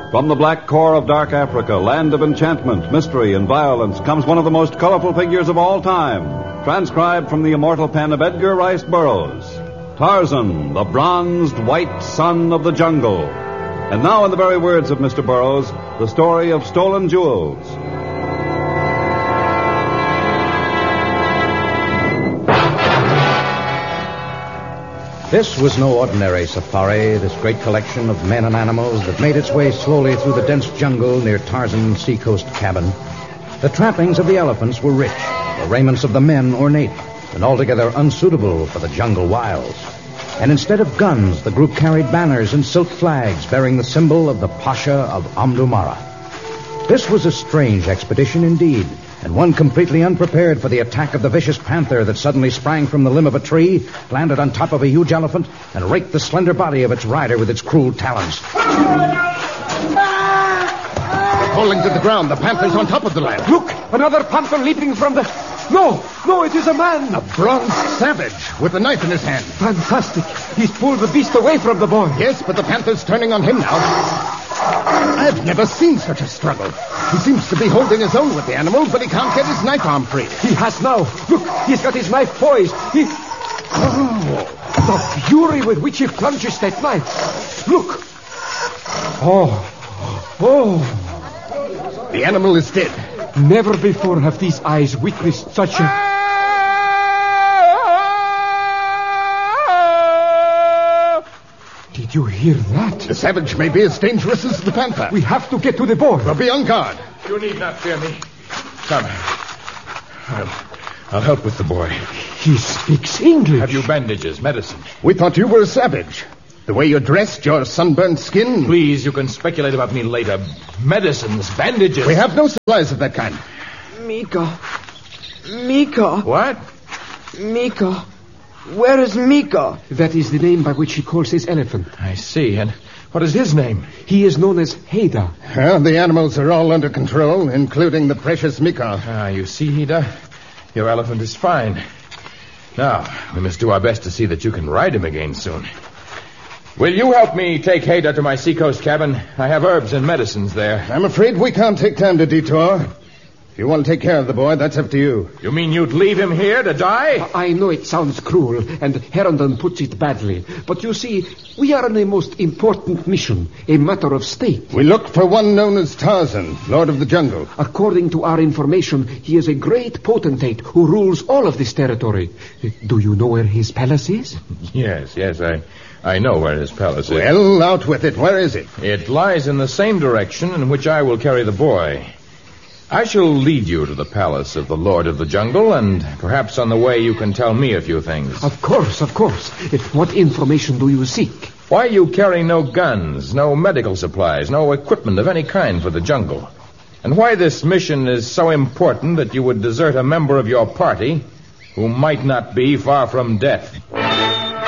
From the black core of dark Africa, land of enchantment, mystery, and violence, comes one of the most colorful figures of all time, transcribed from the immortal pen of Edgar Rice Burroughs. Tarzan, the bronzed white son of the jungle. And now, in the very words of Mr. Burroughs, the story of stolen jewels. This was no ordinary safari, this great collection of men and animals that made its way slowly through the dense jungle near Tarzan's seacoast cabin. The trappings of the elephants were rich, the raiments of the men ornate, and altogether unsuitable for the jungle wilds. And instead of guns, the group carried banners and silk flags bearing the symbol of the Pasha of Amdumara. This was a strange expedition indeed, and one completely unprepared for the attack of the vicious panther that suddenly sprang from the limb of a tree, landed on top of a huge elephant, and raked the slender body of its rider with its cruel talons. Falling to the ground, the panther's on top of the lad. Look, another panther leaping from the... No, it is a man. A bronzed savage with a knife in his hand. Fantastic. He's pulled the beast away from the boy. Yes, but the panther's turning on him now. I've never seen such a struggle. He seems to be holding his own with the animal, but he can't get his knife arm free. He has now. Look, he's got his knife poised. Oh, the fury with which he plunges that knife. Look. Oh. The animal is dead. Never before have these eyes witnessed such a... Did you hear that? The savage may be as dangerous as the panther. We have to get to the boy. Well, be on guard. You need not fear me. Come. I'll help with the boy. He speaks English. Have you bandages, medicine? We thought you were a savage. The way you're dressed, your sunburned skin... Please, you can speculate about me later. Medicines, bandages... We have no supplies of that kind. Mika. What? Mika. Where is Mika? That is the name by which he calls his elephant. I see. And what is his name? He is known as Haida. Well, the animals are all under control, including the precious Mika. You see, Hida? Your elephant is fine. Now, we must do our best to see that you can ride him again soon. Will you help me take Haida to my seacoast cabin? I have herbs and medicines there. I'm afraid we can't take time to detour. If you want to take care of the boy, that's up to you. You mean you'd leave him here to die? I know it sounds cruel, and Herondon puts it badly. But you see, we are on a most important mission, a matter of state. We look for one known as Tarzan, Lord of the Jungle. According to our information, he is a great potentate who rules all of this territory. Do you know where his palace is? Yes, I know where his palace is. Well, out with it. Where is it? It lies in the same direction in which I will carry the boy. I shall lead you to the palace of the Lord of the Jungle, and perhaps on the way you can tell me a few things. Of course. What information do you seek? Why you carry no guns, no medical supplies, no equipment of any kind for the jungle. And why this mission is so important that you would desert a member of your party who might not be far from death.